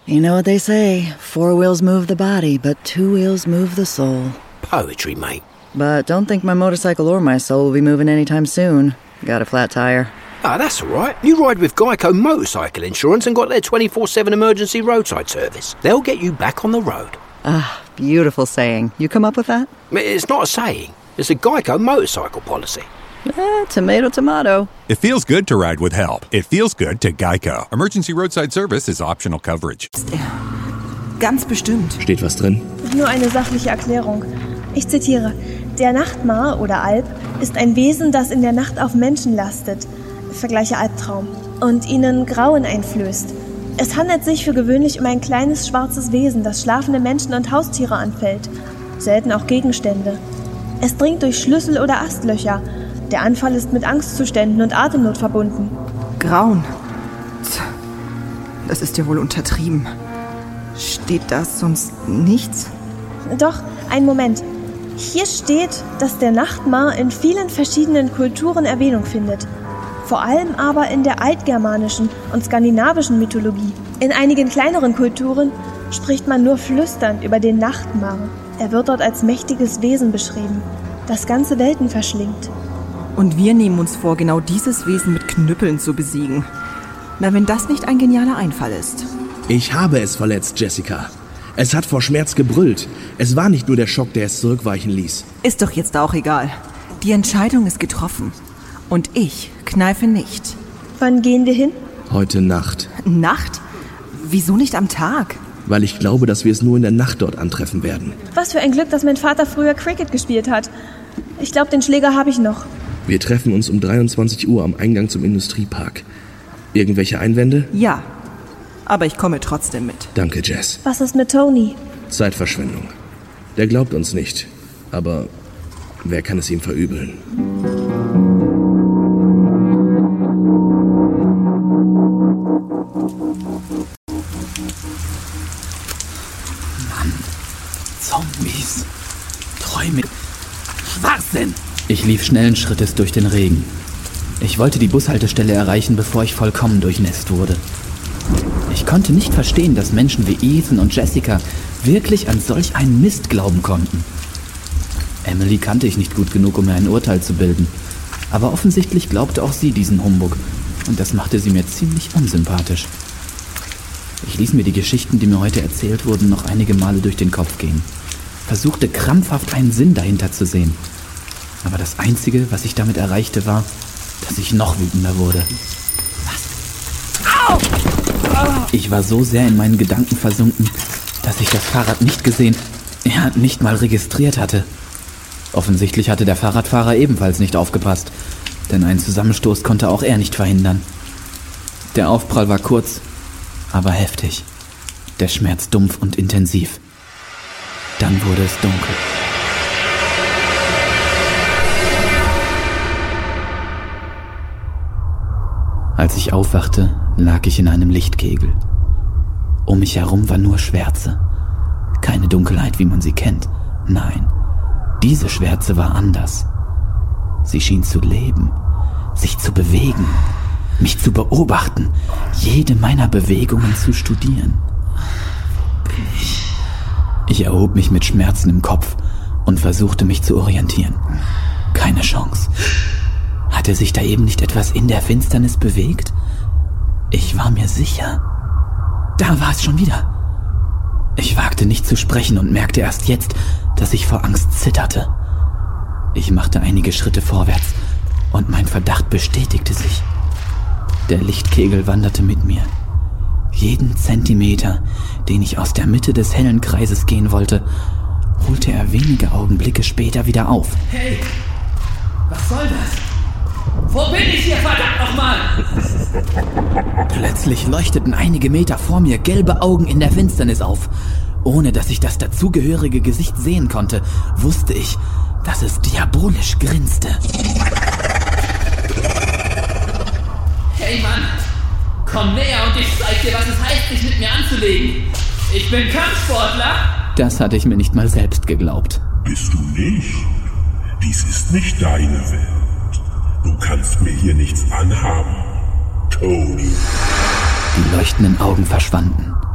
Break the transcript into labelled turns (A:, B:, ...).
A: You know what they say, 4 wheels move the body, but 2 wheels move the soul.
B: Poetry, mate.
A: But don't think my motorcycle or my soul will be moving anytime soon. Got a flat tire.
B: Ah, that's all right. You ride with Geico Motorcycle Insurance and got their 24/7 emergency roadside service. They'll get you back on the road.
A: Ah, beautiful saying. You come up with that?
B: It's not a saying. It's a Geico motorcycle policy.
A: Tomato, tomato.
C: It feels good to ride with help. It feels good to Geico. Emergency roadside service is optional coverage.
D: Ganz bestimmt.
E: Steht was drin?
F: Nur eine sachliche Erklärung. Ich zitiere. Der Nachtmar oder Alp ist ein Wesen, das in der Nacht auf Menschen lastet. Vergleiche Albtraum. Und ihnen Grauen einflößt. Es handelt sich für gewöhnlich um ein kleines schwarzes Wesen, das schlafende Menschen und Haustiere anfällt. Selten auch Gegenstände. Es dringt durch Schlüssel oder Astlöcher. Der Anfall ist mit Angstzuständen und Atemnot verbunden.
D: Grauen. Das ist ja wohl untertrieben. Steht da sonst nichts?
F: Doch, einen Moment. Hier steht, dass der Nachtmar in vielen verschiedenen Kulturen Erwähnung findet. Vor allem aber in der altgermanischen und skandinavischen Mythologie. In einigen kleineren Kulturen spricht man nur flüsternd über den Nachtmar. Er wird dort als mächtiges Wesen beschrieben, das ganze Welten verschlingt.
D: Und wir nehmen uns vor, genau dieses Wesen mit Knüppeln zu besiegen. Na, wenn das nicht ein genialer Einfall ist.
E: Ich habe es verletzt, Jessica. Es hat vor Schmerz gebrüllt. Es war nicht nur der Schock, der es zurückweichen ließ.
D: Ist doch jetzt auch egal. Die Entscheidung ist getroffen. Und ich kneife nicht.
F: Wann gehen wir hin?
E: Heute Nacht.
D: Nacht? Wieso nicht am Tag?
E: Weil ich glaube, dass wir es nur in der Nacht dort antreffen werden.
F: Was für ein Glück, dass mein Vater früher Cricket gespielt hat. Ich glaube, den Schläger habe ich noch.
E: Wir treffen uns um 23 Uhr am Eingang zum Industriepark. Irgendwelche Einwände?
D: Ja, aber ich komme trotzdem mit.
E: Danke, Jess.
F: Was ist mit Tony?
E: Zeitverschwendung. Der glaubt uns nicht. Aber wer kann es ihm verübeln?
G: Mann, Zombies, Träume, Schwachsinn! Ich lief schnellen Schrittes durch den Regen. Ich wollte die Bushaltestelle erreichen, bevor ich vollkommen durchnässt wurde. Ich konnte nicht verstehen, dass Menschen wie Ethan und Jessica wirklich an solch einen Mist glauben konnten. Emily kannte ich nicht gut genug, um mir ein Urteil zu bilden. Aber offensichtlich glaubte auch sie diesen Humbug. Und das machte sie mir ziemlich unsympathisch. Ich ließ mir die Geschichten, die mir heute erzählt wurden, noch einige Male durch den Kopf gehen. Versuchte krampfhaft einen Sinn dahinter zu sehen. Aber das Einzige, was ich damit erreichte, war, dass ich noch wütender wurde. Was? Au! Ich war so sehr in meinen Gedanken versunken, dass ich das Fahrrad nicht gesehen, ja, nicht mal registriert hatte. Offensichtlich hatte der Fahrradfahrer ebenfalls nicht aufgepasst, denn einen Zusammenstoß konnte auch er nicht verhindern. Der Aufprall war kurz, aber heftig. Der Schmerz dumpf und intensiv. Dann wurde es dunkel. Als ich aufwachte, lag ich in einem Lichtkegel. Um mich herum war nur Schwärze. Keine Dunkelheit, wie man sie kennt. Nein, diese Schwärze war anders. Sie schien zu leben, sich zu bewegen, mich zu beobachten, jede meiner Bewegungen zu studieren. Ich erhob mich mit Schmerzen im Kopf und versuchte mich zu orientieren. Keine Chance. Hatte sich da eben nicht etwas in der Finsternis bewegt? Ich war mir sicher. Da war es schon wieder. Ich wagte nicht zu sprechen und merkte erst jetzt, dass ich vor Angst zitterte. Ich machte einige Schritte vorwärts und mein Verdacht bestätigte sich. Der Lichtkegel wanderte mit mir. Jeden Zentimeter, den ich aus der Mitte des hellen Kreises gehen wollte, holte er wenige Augenblicke später wieder auf.
H: Hey, was soll das? Wo bin ich hier, verdammt nochmal?
G: Plötzlich leuchteten einige Meter vor mir gelbe Augen in der Finsternis auf. Ohne dass ich das dazugehörige Gesicht sehen konnte, wusste ich, dass es diabolisch grinste.
H: Hey Mann, komm näher und ich zeig dir, was es heißt, dich mit mir anzulegen. Ich bin Kampfsportler.
G: Das hatte ich mir nicht mal selbst geglaubt.
I: Bist du nicht? Dies ist nicht deine Welt. Du kannst mir hier nichts anhaben, Tony.
G: Die leuchtenden Augen verschwanden.